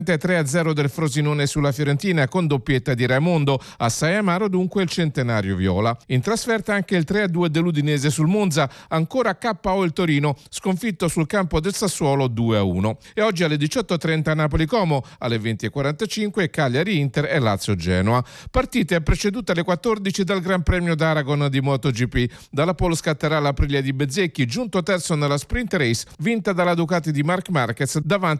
3-0 del Frosinone sulla Fiorentina con doppietta di Raimondo, assai amaro dunque il centenario viola. In trasferta anche il 3-2 dell'Udinese sul Monza, ancora KO il Torino, sconfitto sul campo del Sassuolo 2-1. E oggi alle 18:30 Napoli-Como, alle 20:45 Cagliari-Inter e Lazio-Genoa. Partite precedute alle 14 dal Gran Premio d'Aragon di MotoGP. Dalla pole scatterà l'Aprilia di Bezzecchi, giunto terzo nella sprint race, vinta dalla Ducati di Marc Marquez davanti